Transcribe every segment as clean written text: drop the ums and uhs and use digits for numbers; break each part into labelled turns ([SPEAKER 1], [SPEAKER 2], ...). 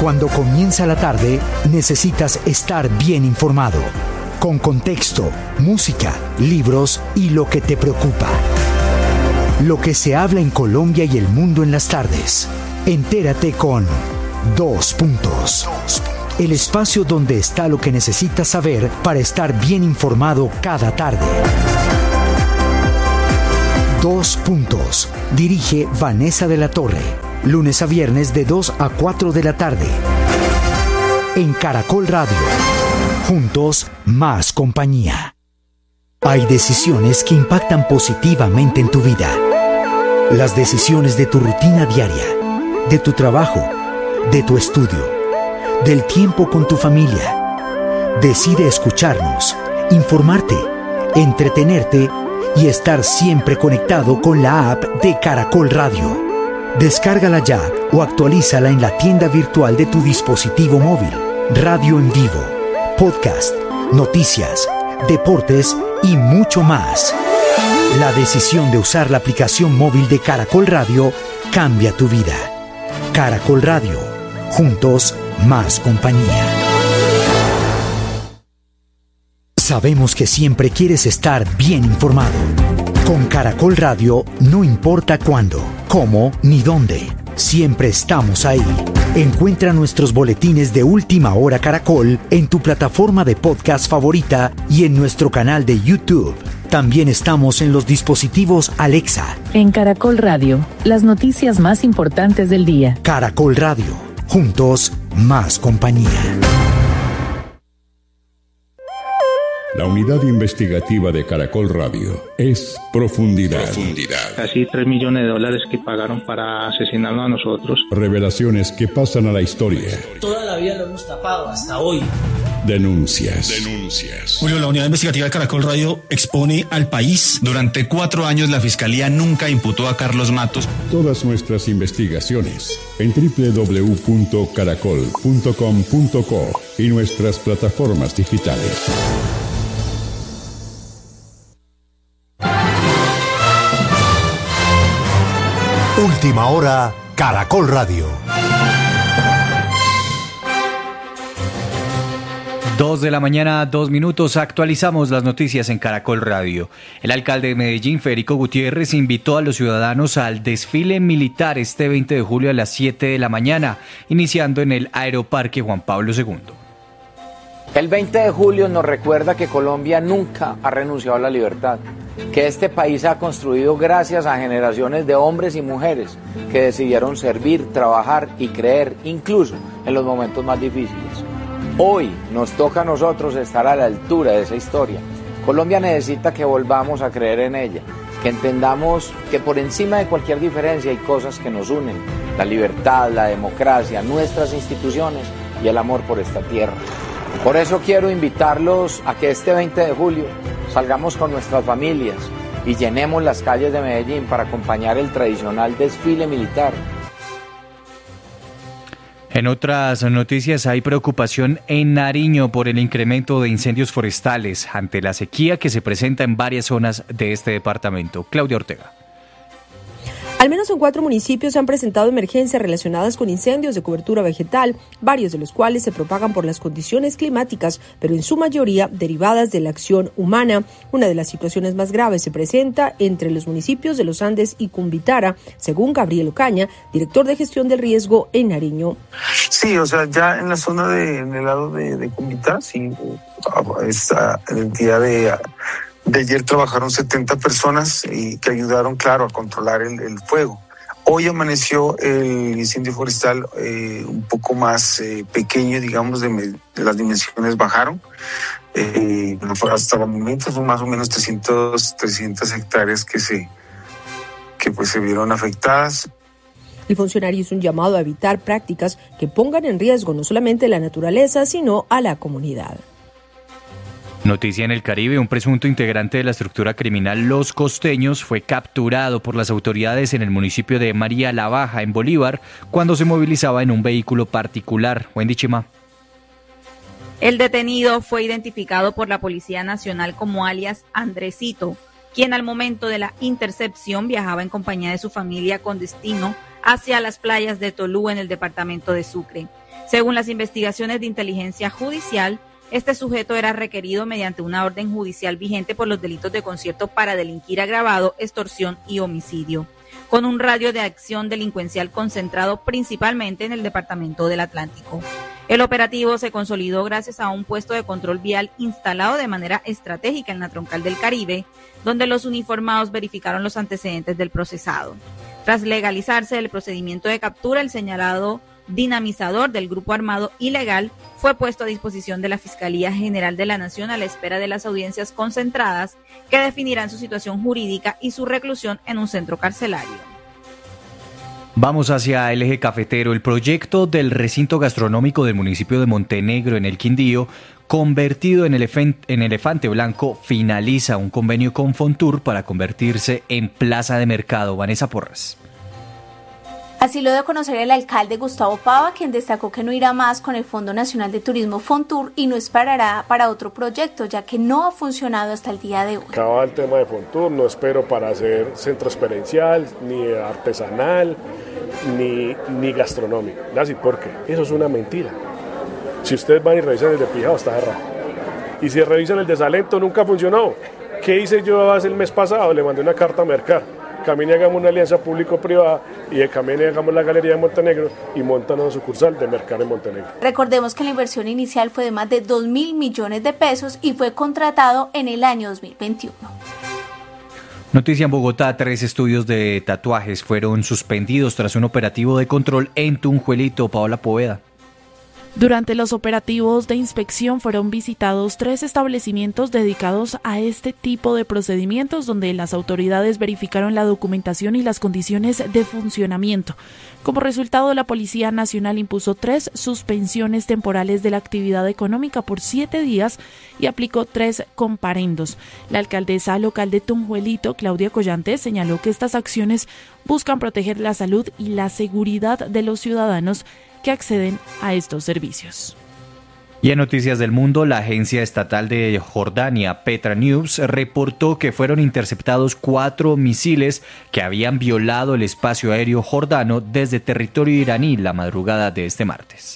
[SPEAKER 1] Cuando comienza la tarde, necesitas estar bien informado, con contexto, música, libros y lo que te preocupa. Lo que se habla en Colombia y el mundo en las tardes. Entérate con 2 Puntos. El espacio donde está lo que necesitas saber para estar bien informado cada tarde. 2 Puntos. Dirige Vanessa de la Torre. Lunes a viernes de 2 a 4 de la tarde. En Caracol Radio. Juntos, más compañía. Hay decisiones que impactan positivamente en tu vida. Las decisiones de tu rutina diaria, de tu trabajo, de tu estudio, del tiempo con tu familia. Decide escucharnos, informarte, entretenerte y estar siempre conectado con la app de Caracol Radio. Descárgala ya o actualízala en la tienda virtual de tu dispositivo móvil. Radio en vivo, podcast, noticias, deportes y mucho más. La decisión de usar la aplicación móvil de Caracol Radio cambia tu vida. Caracol Radio. Juntos, más compañía. Sabemos que siempre quieres estar bien informado. Con Caracol Radio no importa cuándo, cómo ni dónde. Siempre estamos ahí. Encuentra nuestros boletines de Última Hora Caracol en tu plataforma de podcast favorita y en nuestro canal de YouTube. También estamos en los dispositivos Alexa.
[SPEAKER 2] En Caracol Radio, las noticias más importantes del día.
[SPEAKER 1] Caracol Radio. Juntos, más compañía.
[SPEAKER 3] La unidad investigativa de Caracol Radio es Profundidad.
[SPEAKER 4] Casi $3 millones que pagaron para asesinarnos a nosotros.
[SPEAKER 3] Revelaciones que pasan a la historia.
[SPEAKER 5] Toda la vida lo hemos tapado hasta hoy.
[SPEAKER 3] Denuncias.
[SPEAKER 6] Julio, la unidad investigativa de Caracol Radio expone al país.
[SPEAKER 7] Durante 4 años la Fiscalía nunca imputó a Carlos Matos.
[SPEAKER 3] Todas nuestras investigaciones en www.caracol.com.co y nuestras plataformas digitales.
[SPEAKER 8] Última Hora, Caracol Radio.
[SPEAKER 9] 2 de la mañana, 2 minutos, actualizamos las noticias en Caracol Radio. El alcalde de Medellín, Federico Gutiérrez, invitó a los ciudadanos al desfile militar este 20 de julio a las 7 de la mañana, iniciando en el Aeroparque Juan Pablo II.
[SPEAKER 10] El 20 de julio nos recuerda que Colombia nunca ha renunciado a la libertad, que este país se ha construido gracias a generaciones de hombres y mujeres que decidieron servir, trabajar y creer, incluso en los momentos más difíciles. Hoy nos toca a nosotros estar a la altura de esa historia. Colombia necesita que volvamos a creer en ella, que entendamos que por encima de cualquier diferencia hay cosas que nos unen: la libertad, la democracia, nuestras instituciones y el amor por esta tierra. Por eso quiero invitarlos a que este 20 de julio salgamos con nuestras familias y llenemos las calles de Medellín para acompañar el tradicional desfile militar.
[SPEAKER 9] En otras noticias, hay preocupación en Nariño por el incremento de incendios forestales ante la sequía que se presenta en varias zonas de este departamento. Claudia Ortega.
[SPEAKER 11] Al menos en 4 municipios se han presentado emergencias relacionadas con incendios de cobertura vegetal, varios de los cuales se propagan por las condiciones climáticas, pero en su mayoría derivadas de la acción humana. Una de las situaciones más graves se presenta entre los municipios de Los Andes y Cumbitara, según Gabriel Ocaña, director de gestión del riesgo en Nariño.
[SPEAKER 12] Sí, o sea, ya en la zona en el lado de Cumbitara, sí, esta entidad de ayer trabajaron 70 personas y que ayudaron, claro, a controlar el fuego. Hoy amaneció el incendio forestal un poco más pequeño, digamos, de las dimensiones bajaron. Hasta el momento son más o menos 300 hectáreas que se vieron afectadas.
[SPEAKER 11] El funcionario hizo un llamado a evitar prácticas que pongan en riesgo no solamente la naturaleza, sino a la comunidad.
[SPEAKER 9] Noticia en el Caribe: un presunto integrante de la estructura criminal Los Costeños fue capturado por las autoridades en el municipio de María la Baja, en Bolívar, cuando se movilizaba en un vehículo particular. Wendy Chima.
[SPEAKER 13] El detenido fue identificado por la Policía Nacional como alias Andresito, quien al momento de la intercepción viajaba en compañía de su familia con destino hacia las playas de Tolú, en el departamento de Sucre. Según las investigaciones de inteligencia judicial, este sujeto era requerido mediante una orden judicial vigente por los delitos de concierto para delinquir agravado, extorsión y homicidio, con un radio de acción delincuencial concentrado principalmente en el departamento del Atlántico. El operativo se consolidó gracias a un puesto de control vial instalado de manera estratégica en la Troncal del Caribe, donde los uniformados verificaron los antecedentes del procesado. Tras legalizarse el procedimiento de captura, el señalado dinamizador del grupo armado ilegal fue puesto a disposición de la Fiscalía General de la Nación a la espera de las audiencias concentradas que definirán su situación jurídica y su reclusión en un centro carcelario.
[SPEAKER 9] Vamos hacia el eje cafetero. El proyecto del recinto gastronómico del municipio de Montenegro en el Quindío, convertido en elefante blanco, finaliza un convenio con Fontur para convertirse en plaza de mercado. Vanessa Porras.
[SPEAKER 14] Así lo dio a conocer el alcalde Gustavo Pava, quien destacó que no irá más con el Fondo Nacional de Turismo Fontur y no esperará para otro proyecto, ya que no ha funcionado hasta el día de hoy.
[SPEAKER 15] Acaba el tema de Fontur, no espero para hacer centro experiencial, ni artesanal, ni gastronómico. ¿Y por qué? Eso es una mentira. Si ustedes van y revisan el de Pijao, está cerrado. Y si revisan el de Salento, nunca funcionó. ¿Qué hice yo hace el mes pasado? Le mandé una carta a Mercar. Camine, hagamos una alianza público-privada y de Camine hagamos la Galería de Montenegro y montan una sucursal de Mercar en Montenegro.
[SPEAKER 14] Recordemos que la inversión inicial fue de más de 2.000 millones de pesos y fue contratado en el año 2021.
[SPEAKER 9] Noticia en Bogotá: 3 estudios de tatuajes fueron suspendidos tras un operativo de control en Tunjuelito. Paola Poveda.
[SPEAKER 16] Durante los operativos de inspección fueron visitados 3 establecimientos dedicados a este tipo de procedimientos, donde las autoridades verificaron la documentación y las condiciones de funcionamiento. Como resultado, la Policía Nacional impuso 3 suspensiones temporales de la actividad económica por 7 días y aplicó 3 comparendos. La alcaldesa local de Tunjuelito, Claudia Collante, señaló que estas acciones buscan proteger la salud y la seguridad de los ciudadanos que acceden a estos servicios.
[SPEAKER 9] Y en Noticias del Mundo, la agencia estatal de Jordania, Petra News, reportó que fueron interceptados 4 misiles que habían violado el espacio aéreo jordano desde territorio iraní la madrugada de este martes.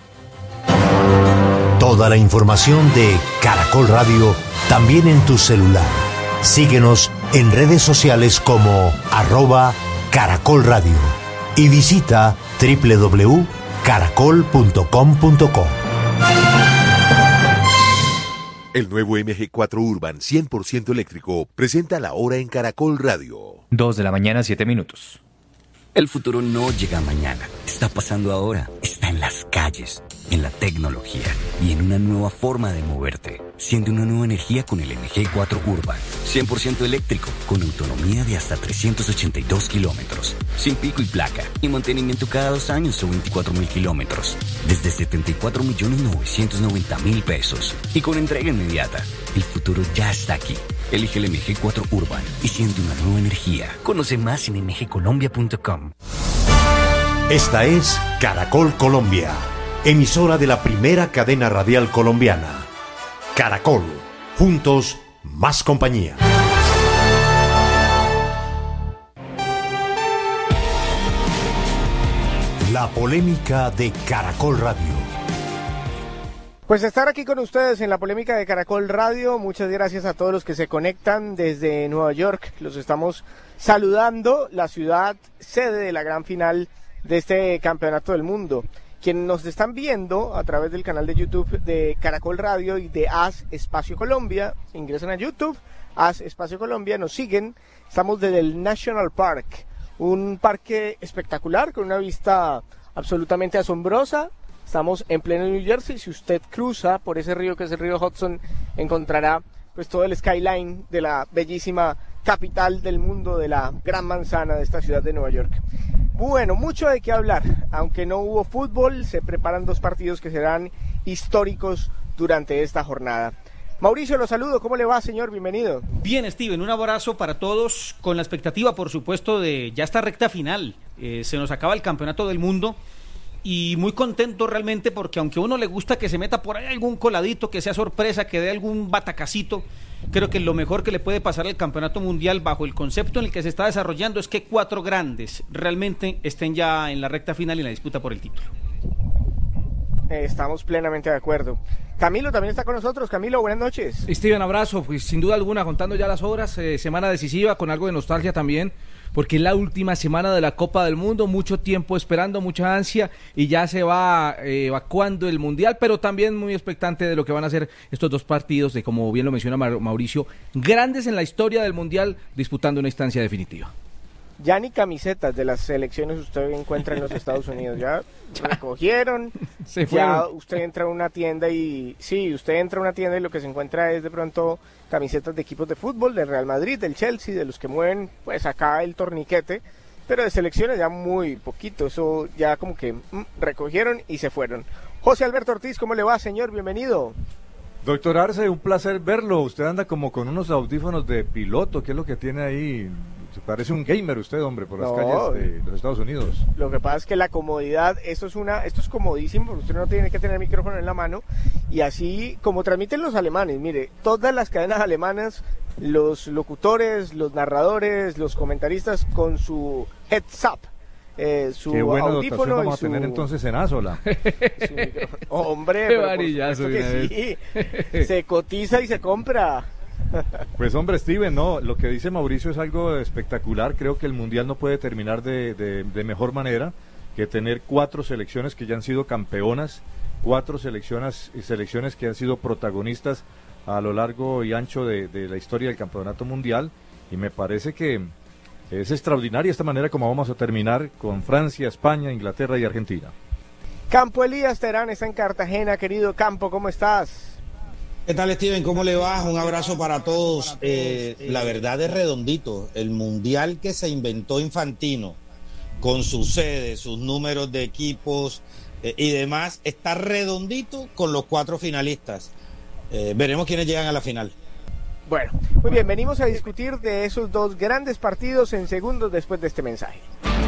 [SPEAKER 8] Toda la información de Caracol Radio también en tu celular. Síguenos en redes sociales como @Caracol Radio y visita www.caracol.com.co.
[SPEAKER 17] El nuevo MG4 Urban 100% eléctrico presenta la hora en Caracol Radio.
[SPEAKER 9] 2 de la mañana, 7 minutos.
[SPEAKER 18] El futuro no llega mañana, está pasando ahora, está en las calles, en la tecnología y en una nueva forma de moverte. Siente una nueva energía con el MG4 Urban, 100% eléctrico, con autonomía de hasta 382 kilómetros, sin pico y placa, y mantenimiento cada 2 años o 24.000 kilómetros, desde 74.990.000 pesos, y con entrega inmediata. El futuro ya está aquí. Elige el MG4 Urban y siente una nueva energía. Conoce más en mgcolombia.com.
[SPEAKER 8] Esta es Caracol Colombia, emisora de la primera cadena radial colombiana. Caracol, juntos, más compañía. La polémica de Caracol Radio.
[SPEAKER 19] Pues estar aquí con ustedes en la polémica de Caracol Radio. Muchas gracias a todos los que se conectan desde Nueva York. Los estamos saludando, la ciudad sede de la gran final de este campeonato del mundo. Quienes nos están viendo a través del canal de YouTube de Caracol Radio y de AS Espacio Colombia, ingresan a YouTube, AS Espacio Colombia, nos siguen. Estamos desde el National Park, un parque espectacular con una vista absolutamente asombrosa. Estamos en pleno New Jersey. Si usted cruza por ese río que es el río Hudson, encontrará pues todo el skyline de la bellísima capital del mundo, de la gran manzana de esta ciudad de Nueva York. Bueno, mucho de qué hablar. Aunque no hubo fútbol, se preparan 2 partidos que serán históricos durante esta jornada. Mauricio, lo saludo. ¿Cómo le va, señor? Bienvenido.
[SPEAKER 20] Bien, Steven, un abrazo para todos, con la expectativa, por supuesto, de ya esta recta final. Se nos acaba el campeonato del mundo. Y muy contento realmente porque aunque a uno le gusta que se meta por ahí algún coladito, que sea sorpresa, que dé algún batacacito, creo que lo mejor que le puede pasar al campeonato mundial bajo el concepto en el que se está desarrollando es que 4 grandes realmente estén ya en la recta final y en la disputa por el título.
[SPEAKER 19] Estamos plenamente de acuerdo. Camilo también está con nosotros. Camilo, buenas noches.
[SPEAKER 21] Steven, abrazo. Pues sin duda alguna, contando ya las horas, semana decisiva, con algo de nostalgia también, porque es la última semana de la Copa del Mundo, mucho tiempo esperando, mucha ansia, y ya se va evacuando el Mundial, pero también muy expectante de lo que van a ser estos dos partidos, de como bien lo menciona Mauricio, grandes en la historia del Mundial, disputando una instancia definitiva.
[SPEAKER 19] Ya ni camisetas de las selecciones usted encuentra en los Estados Unidos, ya recogieron, ya usted entra a una tienda y lo que se encuentra es de pronto camisetas de equipos de fútbol, del Real Madrid, del Chelsea, de los que mueven pues acá el torniquete, pero de selecciones ya muy poquito, eso ya como que recogieron y se fueron. José Alberto Ortiz, ¿cómo le va, señor? Bienvenido.
[SPEAKER 22] Doctor Arce, un placer verlo. Usted anda como con unos audífonos de piloto. ¿Qué es lo que tiene ahí? Se parece un gamer usted, hombre, por las calles de los Estados Unidos. Lo
[SPEAKER 19] que pasa es que la comodidad, esto es comodísimo, porque usted no tiene que tener micrófono en la mano, y así como transmiten los alemanes, mire, todas las cadenas alemanas, los locutores, los narradores, los comentaristas con su heads-up.
[SPEAKER 22] Qué buena dotación vamos a tener entonces en Azola.
[SPEAKER 19] Hombre,
[SPEAKER 21] qué varillazo,
[SPEAKER 19] sí, se cotiza y se compra.
[SPEAKER 22] Pues hombre, Steven, no, lo que dice Mauricio es algo espectacular. Creo que el Mundial no puede terminar de mejor manera que tener 4 selecciones que ya han sido campeonas, 4 selecciones que han sido protagonistas a lo largo y ancho de la historia del campeonato mundial, y me parece que es extraordinaria esta manera como vamos a terminar con Francia, España, Inglaterra y Argentina.
[SPEAKER 19] Campo Elías Terán está en Cartagena. Querido Campo, ¿cómo estás?
[SPEAKER 23] ¿Qué tal, Steven? ¿Cómo le va? Un abrazo para todos. La verdad es redondito. El mundial que se inventó Infantino, con su sede, sus números de equipos y demás, está redondito con los 4 finalistas. Veremos quiénes llegan a la final.
[SPEAKER 19] Bueno, muy bien, venimos a discutir de esos 2 grandes partidos en segundos después de este mensaje.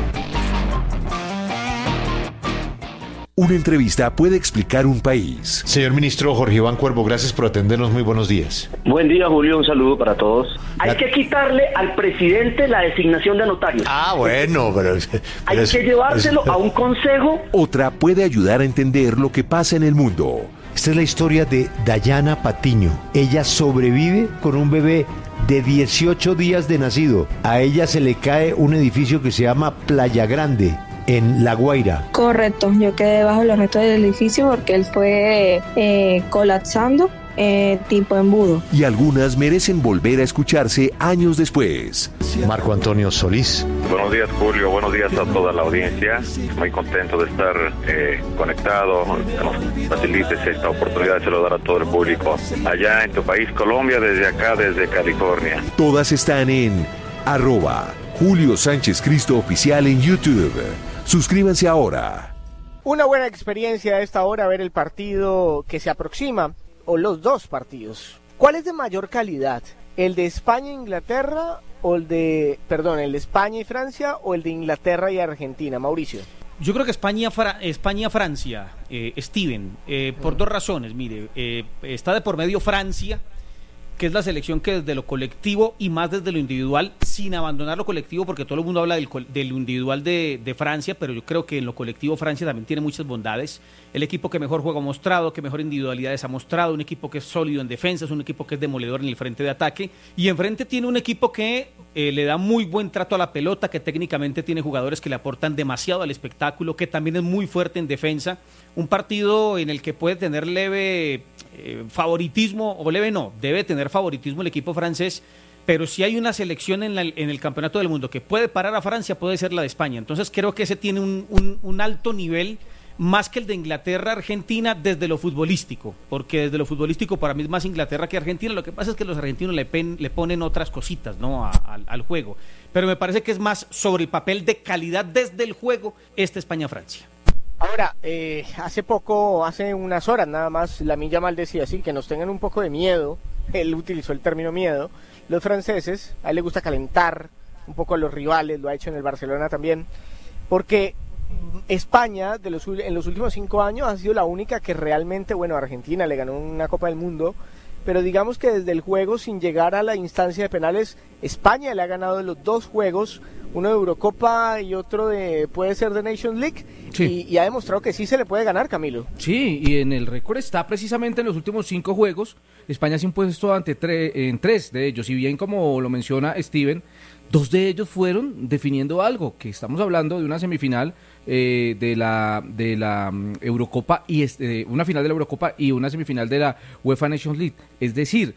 [SPEAKER 1] Una entrevista puede explicar un país.
[SPEAKER 8] Señor ministro Jorge Iván Cuervo, gracias por atendernos. Muy buenos días.
[SPEAKER 24] Buen día, Julio. Un saludo para todos. Hay que quitarle al presidente la designación de notarios.
[SPEAKER 8] Bueno, pero
[SPEAKER 24] hay que llevárselo a un consejo.
[SPEAKER 1] Otra puede ayudar a entender lo que pasa en el mundo.
[SPEAKER 8] Esta es la historia de Dayana Patiño. Ella sobrevive con un bebé de 18 días de nacido. A ella se le cae un edificio que se llama Playa Grande, en La Guaira.
[SPEAKER 25] Correcto, yo quedé bajo los restos del edificio porque él fue colapsando tipo embudo.
[SPEAKER 1] Y algunas merecen volver a escucharse años después.
[SPEAKER 8] Marco Antonio Solís.
[SPEAKER 26] Buenos días, Julio. Buenos días a toda la audiencia. Muy contento de estar conectado. Nos facilites esta oportunidad de saludar a todo el público allá en tu país, Colombia, desde acá, desde California.
[SPEAKER 1] Todas están en @Julio Sánchez Cristo Oficial en YouTube. Suscríbanse ahora.
[SPEAKER 19] Una buena experiencia a esta hora ver el partido que se aproxima, o los 2 partidos. ¿Cuál es de mayor calidad? ¿El de España e Inglaterra o el de España y Francia, o el de Inglaterra y Argentina? Mauricio.
[SPEAKER 20] Yo creo que España-Francia, Steven, por 2 razones. Mire, está de por medio Francia, que es la selección que desde lo colectivo y más desde lo individual, sin abandonar lo colectivo, porque todo el mundo habla del individual de Francia, pero yo creo que en lo colectivo Francia también tiene muchas bondades. El equipo que mejor juego ha mostrado, que mejor individualidades ha mostrado, un equipo que es sólido en defensa, es un equipo que es demoledor en el frente de ataque, y enfrente tiene un equipo que le da muy buen trato a la pelota, que técnicamente tiene jugadores que le aportan demasiado al espectáculo, que también es muy fuerte en defensa. Un partido en el que puede tener leve favoritismo, o leve no, debe tener favoritismo el equipo francés, pero si hay una selección en el Campeonato del Mundo que puede parar a Francia, puede ser la de España. Entonces creo que ese tiene un alto nivel, más que el de Inglaterra, Argentina, desde lo futbolístico, porque desde lo futbolístico para mí es más Inglaterra que Argentina. Lo que pasa es que los argentinos le ponen otras cositas, ¿no?, al juego, pero me parece que es más sobre el papel de calidad desde el juego España-Francia.
[SPEAKER 19] Ahora, hace unas horas nada más, Lamine Yamal decía así, que nos tengan un poco de miedo. Él utilizó el término miedo. Los franceses, a él le gusta calentar un poco a los rivales, lo ha hecho en el Barcelona también, porque España en los últimos 5 años ha sido la única que realmente, Argentina le ganó una Copa del Mundo, pero digamos que desde el juego, sin llegar a la instancia de penales, España le ha ganado los 2 juegos uno de Eurocopa y otro puede ser de Nations League,
[SPEAKER 21] sí.
[SPEAKER 19] y ha demostrado que sí se le puede ganar, Camilo.
[SPEAKER 21] Sí, y en el récord está precisamente en los últimos 5 juegos, España se ha impuesto en 3 de ellos, y bien como lo menciona Steven, 2 de ellos fueron definiendo algo, que estamos hablando de una semifinal de la Eurocopa, y una final de la Eurocopa y una semifinal de la UEFA Nations League, es decir,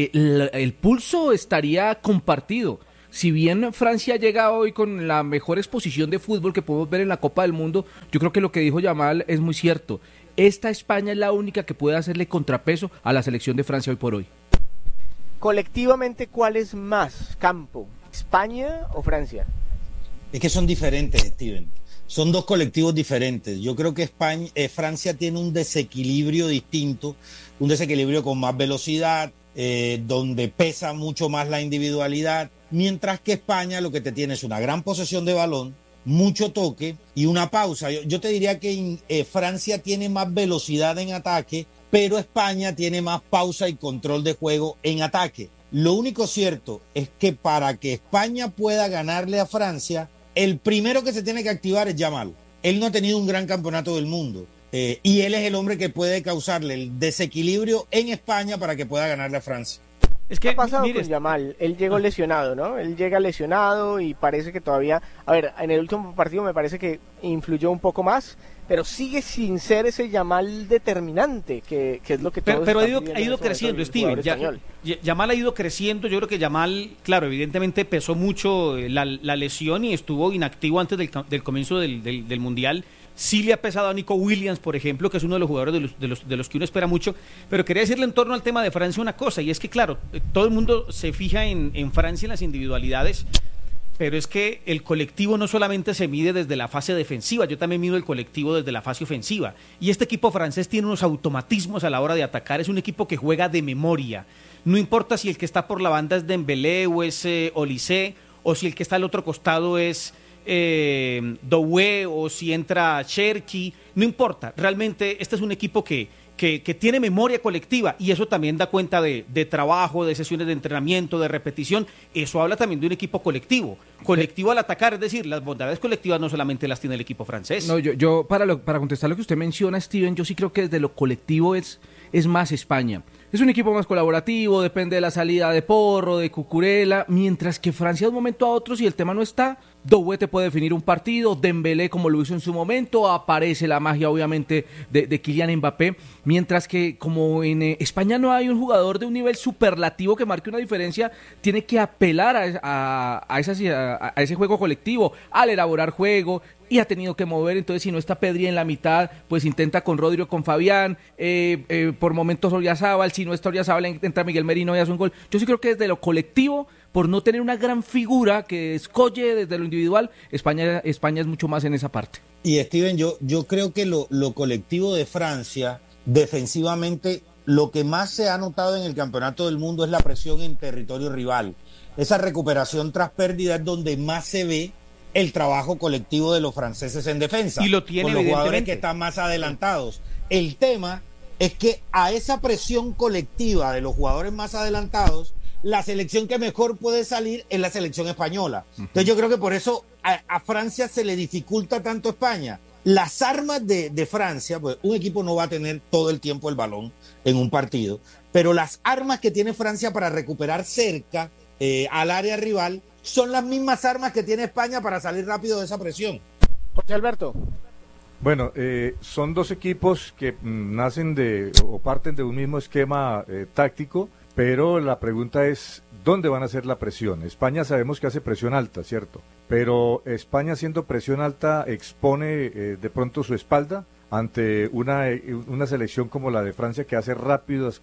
[SPEAKER 21] el pulso estaría compartido. Si bien Francia llega hoy con la mejor exposición de fútbol que podemos ver en la Copa del Mundo, yo creo que lo que dijo Yamal es muy cierto. Esta España es la única que puede hacerle contrapeso a la selección de Francia hoy por hoy.
[SPEAKER 19] Colectivamente, ¿cuál es más, Campo? ¿España o Francia?
[SPEAKER 23] Es que son diferentes, Steven. Son 2 colectivos diferentes. Yo creo que Francia tiene un desequilibrio distinto, un desequilibrio con más velocidad, donde pesa mucho más la individualidad, mientras que España lo que te tiene es una gran posesión de balón, mucho toque y una pausa. Yo te diría que Francia tiene más velocidad en ataque, pero España tiene más pausa y control de juego en ataque. Lo único cierto es que para que España pueda ganarle a Francia, el primero que se tiene que activar es Yamal. Él no ha tenido un gran campeonato del mundo. Y él es el hombre que puede causarle el desequilibrio en España para que pueda ganarle a Francia.
[SPEAKER 19] Es que, ¿qué ha pasado con Yamal? Él llegó lesionado, ¿no? Él llega lesionado y parece que todavía... A ver, en el último partido me parece que influyó un poco más, pero sigue sin ser ese Yamal determinante, que es lo que todos
[SPEAKER 20] Pero ha ido creciendo, Steven. Yamal ha ido creciendo. Yo creo que Yamal, claro, evidentemente pesó mucho la lesión y estuvo inactivo antes del comienzo del Mundial. Sí le ha pesado a Nico Williams, por ejemplo, que es uno de los jugadores de los que uno espera mucho, pero quería decirle en torno al tema de Francia una cosa, y es que claro, todo el mundo se fija en Francia, en las individualidades, pero es que el colectivo no solamente se mide desde la fase defensiva, yo también mido el colectivo desde la fase ofensiva, y este equipo francés tiene unos automatismos a la hora de atacar, es un equipo que juega de memoria, no importa si el que está por la banda es Dembélé o es Olise, o si el que está al otro costado es Doué o si entra Cherki, no importa, realmente este es un equipo que tiene memoria colectiva y eso también da cuenta de trabajo, de sesiones de entrenamiento, de repetición, eso habla también de un equipo colectivo al atacar, es decir, las bondades colectivas no solamente las tiene el equipo francés.
[SPEAKER 21] No, yo para contestar lo que usted menciona, Steven, yo sí creo que desde lo colectivo es más España. Es un equipo más colaborativo, depende de la salida de Porro, de Cucurella, mientras que Francia de un momento a otro, si el tema no está, Doué te puede definir un partido, Dembélé como lo hizo en su momento, aparece la magia obviamente de Kylian Mbappé, mientras que como en España no hay un jugador de un nivel superlativo que marque una diferencia, tiene que apelar a ese juego colectivo, al elaborar juego, y ha tenido que mover, entonces si no está Pedri en la mitad, pues intenta con Rodrigo, con Fabián, por momentos Oyarzábal, si no está Oyarzábal entra Miguel Merino y hace un gol. Yo sí creo que desde lo colectivo, por no tener una gran figura que escolle desde lo individual, España es mucho más en esa parte.
[SPEAKER 23] Y Steven, yo creo que lo colectivo de Francia, defensivamente, lo que más se ha notado en el Campeonato del Mundo es la presión en territorio rival. Esa recuperación tras pérdida es donde más se ve el trabajo colectivo de los franceses en defensa.
[SPEAKER 20] Y lo tiene
[SPEAKER 23] con los jugadores que están más adelantados. El tema es que a esa presión colectiva de los jugadores más adelantados, la selección que mejor puede salir es la selección española. Entonces yo creo que por eso a Francia se le dificulta tanto a España. Las armas de Francia, pues un equipo no va a tener todo el tiempo el balón en un partido, pero las armas que tiene Francia para recuperar cerca al área rival son las mismas armas que tiene España para salir rápido de esa presión.
[SPEAKER 19] José Alberto.
[SPEAKER 22] Bueno, son 2 equipos que nacen o parten de un mismo esquema táctico, pero la pregunta es, ¿dónde van a hacer la presión? España sabemos que hace presión alta, ¿cierto? Pero España haciendo presión alta expone de pronto su espalda ante una selección como la de Francia que hace rápidas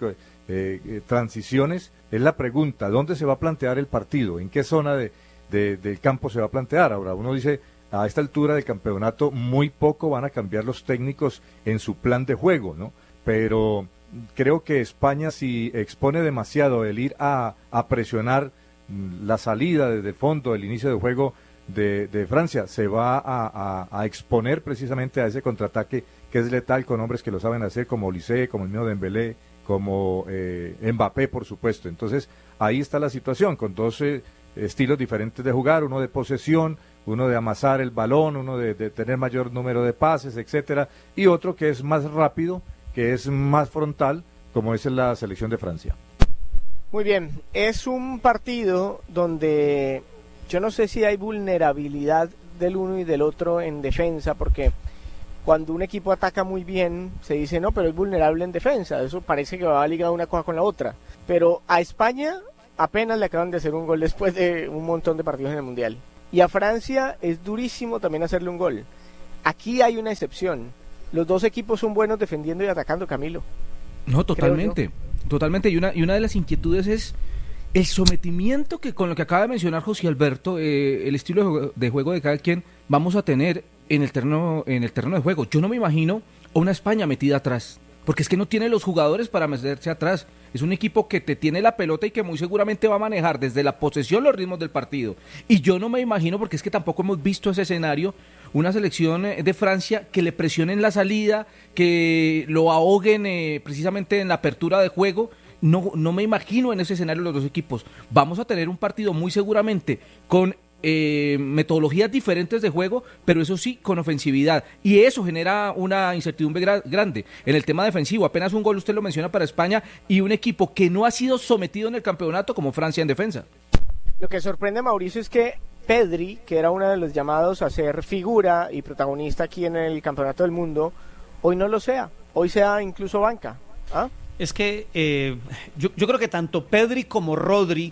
[SPEAKER 22] transiciones. Es la pregunta, ¿dónde se va a plantear el partido? ¿En qué zona del campo se va a plantear? Ahora, uno dice, a esta altura del campeonato muy poco van a cambiar los técnicos en su plan de juego, ¿no? Pero creo que España, si expone demasiado el ir a presionar la salida desde el fondo, el inicio de juego de Francia, se va a exponer precisamente a ese contraataque que es letal con hombres que lo saben hacer, como Olise, como el mismo Dembélé, como Mbappé, por supuesto. Entonces, ahí está la situación, con 2 estilos diferentes de jugar, uno de posesión, uno de amasar el balón, uno de tener mayor número de pases, etcétera, y otro que es más rápido, que es más frontal, como es la selección de Francia.
[SPEAKER 19] Muy bien, es un partido donde yo no sé si hay vulnerabilidad del uno y del otro en defensa, porque cuando un equipo ataca muy bien, se dice, no, pero es vulnerable en defensa, eso parece que va ligado una cosa con la otra, pero a España apenas le acaban de hacer un gol después de un montón de partidos en el Mundial, y a Francia es durísimo también hacerle un gol. Aquí hay una excepción, los dos equipos son buenos defendiendo y atacando, Camilo.
[SPEAKER 21] No, totalmente, totalmente, y una de las inquietudes es el sometimiento que, con lo que acaba de mencionar José Alberto, el estilo de juego de cada quien vamos a tener en el terreno de juego. Yo no me imagino a una España metida atrás, porque es que no tiene los jugadores para meterse atrás. Es un equipo que te tiene la pelota y que muy seguramente va a manejar desde la posesión los ritmos del partido. Y yo no me imagino, porque es que tampoco hemos visto ese escenario, una selección de Francia que le presionen la salida, que lo ahoguen precisamente en la apertura de juego. No me imagino en ese escenario los dos equipos. Vamos a tener un partido muy seguramente con metodologías diferentes de juego, pero eso sí, con ofensividad, y eso genera una incertidumbre grande en el tema defensivo. Apenas un gol, usted lo menciona, para España, y un equipo que no ha sido sometido en el campeonato como Francia en defensa.
[SPEAKER 19] Lo que sorprende, Mauricio, es que Pedri, que era uno de los llamados a ser figura y protagonista aquí en el Campeonato del Mundo, hoy no lo sea, hoy sea incluso banca. ¿Ah?
[SPEAKER 20] Es que yo creo que tanto Pedri como Rodri,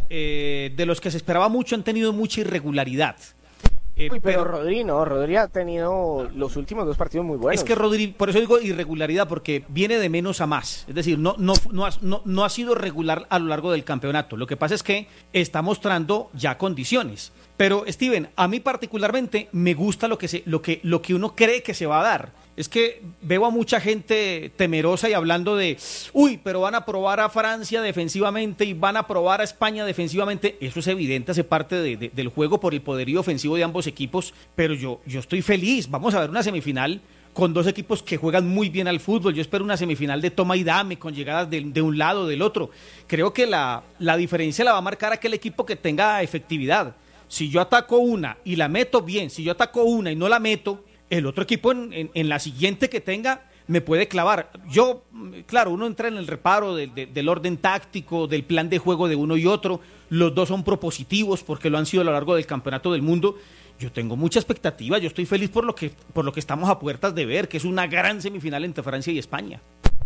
[SPEAKER 20] de los que se esperaba mucho, han tenido mucha irregularidad.
[SPEAKER 19] Pero Rodri ha tenido los últimos dos partidos muy buenos.
[SPEAKER 20] Es que Rodri, por eso digo irregularidad, porque viene de menos a más. Es decir, no ha sido regular a lo largo del campeonato. Lo que pasa es que está mostrando ya condiciones. Pero, Steven, a mí particularmente me gusta lo que uno cree que se va a dar. Es que veo a mucha gente temerosa y hablando de, pero van a probar a Francia defensivamente y van a probar a España defensivamente. Eso es evidente, hace parte del juego por el poderío ofensivo de ambos equipos, pero yo estoy feliz. Vamos a ver una semifinal con dos equipos que juegan muy bien al fútbol. Yo espero una semifinal de toma y dame, con llegadas de un lado, del otro. Creo que la diferencia la va a marcar aquel equipo que tenga efectividad. Si yo ataco una y la meto, bien. Si yo ataco una y no la meto, el otro equipo en la siguiente que tenga me puede clavar. Claro, uno entra en el reparo del orden táctico, del plan de juego de uno y otro. Los dos son propositivos porque lo han sido a lo largo del Campeonato del Mundo. Yo tengo mucha expectativa, yo estoy feliz por lo que estamos a puertas de ver, que es una gran semifinal entre Francia y España.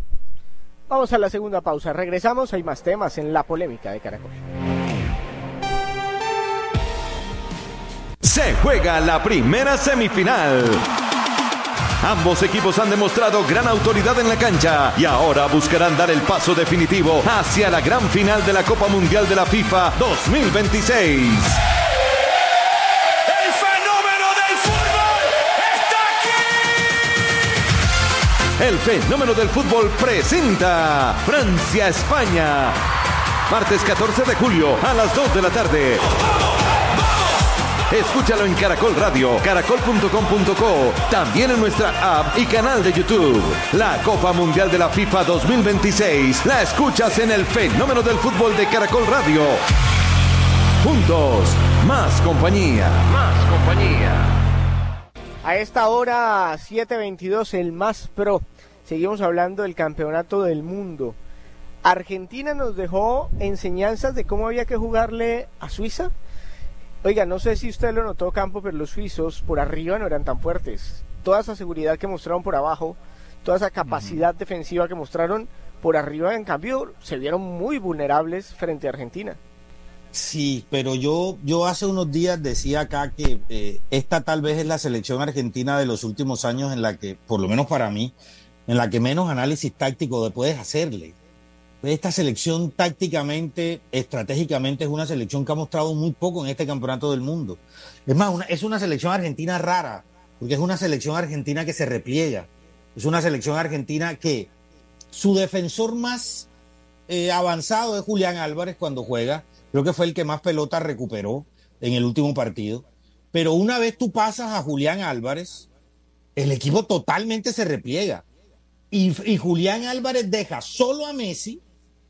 [SPEAKER 19] Vamos a la segunda pausa, regresamos, hay más temas en la polémica de Caracol.
[SPEAKER 2] Se juega la primera semifinal. Ambos equipos han demostrado gran autoridad en la cancha y ahora buscarán dar el paso definitivo hacia la gran final de la Copa Mundial de la FIFA 2026.
[SPEAKER 3] ¡El fenómeno del fútbol está aquí!
[SPEAKER 2] El fenómeno del fútbol presenta Francia-España. Martes 14 de julio a las 2 de la tarde. Escúchalo en Caracol Radio, caracol.com.co, también en nuestra app y canal de YouTube. La Copa Mundial de la FIFA 2026 la escuchas en el fenómeno del fútbol de Caracol Radio. Juntos, más compañía. Más compañía.
[SPEAKER 19] A esta hora, 7:22, el Más Pro. Seguimos hablando del Campeonato del Mundo. Argentina nos dejó enseñanzas de cómo había que jugarle a Suiza. Oiga, no sé si usted lo notó, Campo, pero los suizos por arriba no eran tan fuertes. Toda esa seguridad que mostraron por abajo, toda esa capacidad defensiva que mostraron por arriba, en cambio, se vieron muy vulnerables frente a Argentina.
[SPEAKER 23] Sí, pero yo hace unos días decía acá que esta tal vez es la selección argentina de los últimos años en la que, por lo menos para mí, en la que menos análisis táctico puedes hacerle. Esta selección tácticamente, estratégicamente, es una selección que ha mostrado muy poco en este campeonato del mundo. Es más, es una selección argentina rara, porque es una selección argentina que se repliega. Es una selección argentina que su defensor más avanzado es Julián Álvarez cuando juega. Creo que fue el que más pelota recuperó en el último partido. Pero una vez tú pasas a Julián Álvarez, el equipo totalmente se repliega. Y Julián Álvarez deja solo a Messi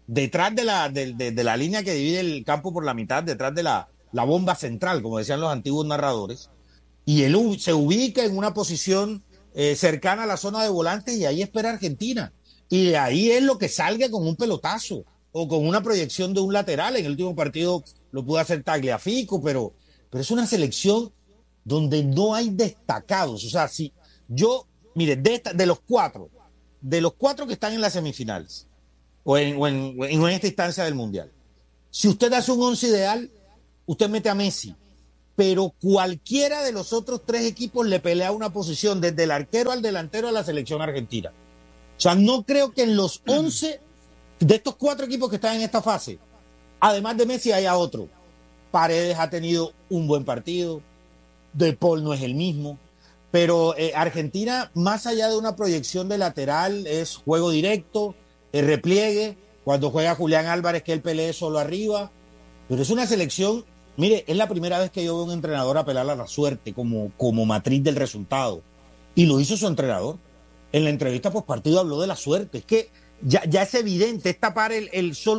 [SPEAKER 23] detrás de la línea que divide el campo por la mitad, detrás de la bomba central, como decían los antiguos narradores, y él se ubica en una posición cercana a la zona de volantes y ahí espera Argentina. Y de ahí es lo que salga con un pelotazo o con una proyección de un lateral. En el último partido lo pudo hacer Tagliafico, pero es una selección donde no hay destacados. O sea, si yo, mire, de los cuatro que están en las semifinales o en esta instancia del Mundial, si usted hace un 11 ideal, usted mete a Messi, pero cualquiera de los otros 3 equipos le pelea una posición, desde el arquero al delantero a la selección argentina. O sea, no creo que en los 11 de estos 4 equipos que están en esta fase, además de Messi, haya otro. Paredes ha tenido un buen partido, De Paul no es el mismo, pero Argentina, más allá de una proyección de lateral, es juego directo, repliegue, cuando juega Julián Álvarez que él pelee solo arriba, pero es una selección, mire, es la primera vez que yo veo a un entrenador apelar a la suerte como matriz del resultado, y lo hizo su entrenador. En la entrevista post partido habló de la suerte. Es que ya es evidente, es tapar el sol